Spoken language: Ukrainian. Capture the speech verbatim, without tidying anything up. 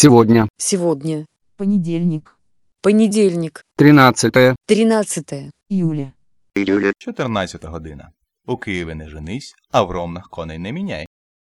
Сегодня. Сегодня. Понедельник. Понедельник. Тринадцатое. Тринадцатое. Июля. чотирнадцята година. У Києві не женись, а в Ромнах коней не міняй.